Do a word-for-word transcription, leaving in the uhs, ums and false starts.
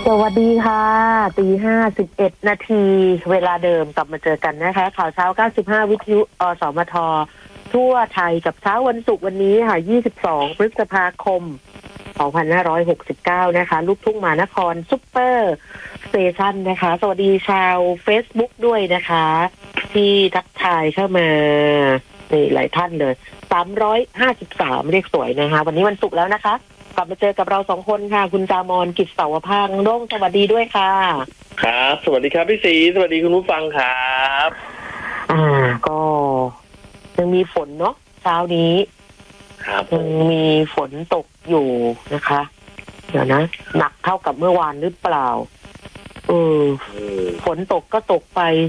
สวัสดีค่ะตีห้าสิบเอ็ดนาทีเวลาเดิมกลับมาเจอกันนะคะข่าวเช้าเก้าสิบห้าวิทยุอสมททั่วไทยกับเช้าวันศุกร์วันนี้ค่ะยี่สิบสองพฤษภาคมสองพันห้าร้อยหกสิบเก้านะคะลูกทุ่งมหานครซุปเปอร์สเตชันนะคะสวัสดีชาว Facebook ด้วยนะคะที่ทักทายเข้ามานี่หลายท่านเลยสามร้อยห้าสิบสามเรียกสวยนะคะวันนี้วันศุกร์แล้วนะคะกลับมาเจอกับเราสองคนค่ะคุณจามอนกิจเสาวภาคโด่งสวัสดีด้วยค่ะครับสวัสดีครับพี่ศรีสวัสดีคุณผู้ฟังครับอ่าก็ยังมีฝนเนาะเช้านี้ครับยังมีฝนตกอยู่นะคะเดี๋ยวนะหนักเท่ากับเมื่อวานหรือเปล่าเออฝนตกก็ตกไป